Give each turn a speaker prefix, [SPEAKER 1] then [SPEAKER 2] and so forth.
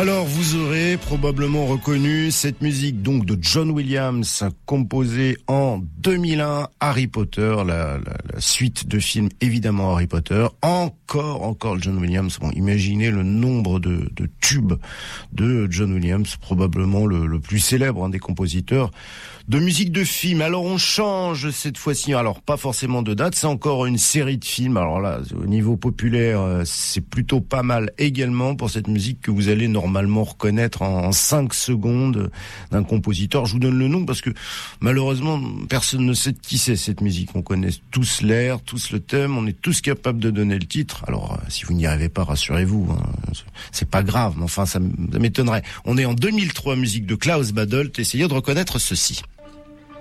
[SPEAKER 1] Alors, vous aurez probablement reconnu cette musique donc de John Williams, composée en 2001, Harry Potter, la suite de films évidemment Harry Potter. Encore John Williams. Bon, imaginez le nombre de tubes de John Williams, probablement le plus célèbre des compositeurs de musique de film. Alors on change cette fois-ci, alors pas forcément de date, c'est encore une série de films. Alors là, au niveau populaire, c'est plutôt pas mal également pour cette musique que vous allez normalement reconnaître en 5 secondes d'un compositeur. Je vous donne le nom parce que malheureusement, personne ne sait de qui c'est cette musique. On connaît tous l'air, tous le thème, on est tous capables de donner le titre. Alors si vous n'y arrivez pas, rassurez-vous, c'est pas grave, mais enfin ça m'étonnerait. On est en 2003, musique de Klaus Badelt, essayez de reconnaître ceci.